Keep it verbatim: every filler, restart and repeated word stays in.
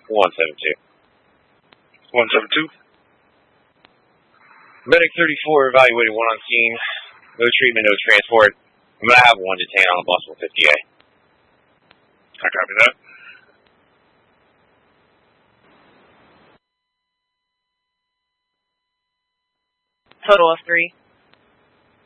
one seven two. one seven two. Medic thirty-four evaluating one on scene. No treatment, no transport. I'm going to have one detained on a bus with fifty A. I copy that. Total of three.